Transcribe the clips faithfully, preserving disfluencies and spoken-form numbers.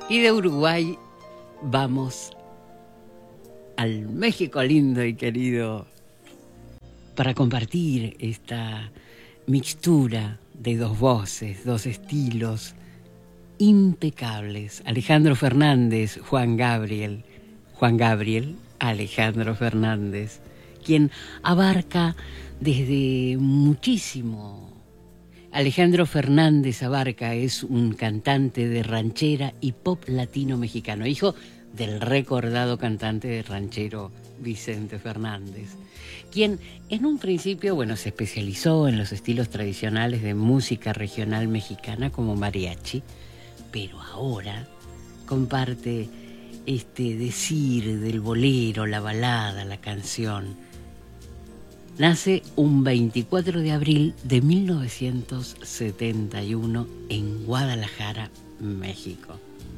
Y de Uruguay vamos al México lindo y querido para compartir esta mixtura de dos voces, dos estilos impecables. Alejandro Fernández, Juan Gabriel, Juan Gabriel, Alejandro Fernández, quien abarca desde muchísimo. Alejandro Fernández Abarca es un cantante de ranchera y pop latino mexicano, hijo del recordado cantante de ranchero Vicente Fernández, quien en un principio, bueno, se especializó en los estilos tradicionales de música regional mexicana como mariachi, pero ahora comparte este decir del bolero, la balada, la canción. Nace un veinticuatro de abril de mil novecientos setenta y uno en Guadalajara, México.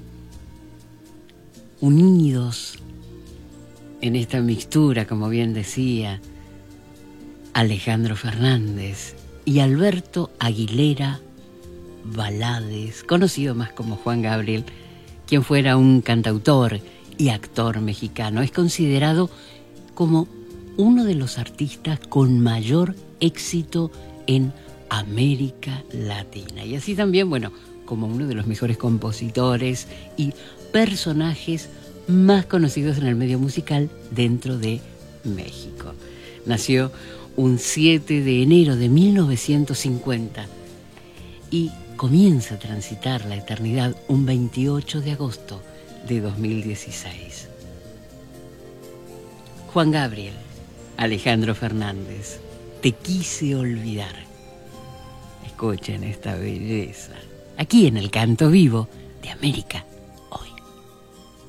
Unidos en esta mixtura, como bien decía, Alejandro Fernández y Alberto Aguilera Valadez, conocido más como Juan Gabriel, quien fuera un cantautor y actor mexicano. Es considerado como uno de los artistas con mayor éxito en América Latina. Y así también, bueno, como uno de los mejores compositores y personajes más conocidos en el medio musical dentro de México. Nació un siete de enero de mil novecientos cincuenta y comienza a transitar la eternidad un veintiocho de agosto de dos mil dieciséis. Juan Gabriel, Alejandro Fernández, Te quise olvidar. Escuchen esta belleza, aquí en el canto vivo de América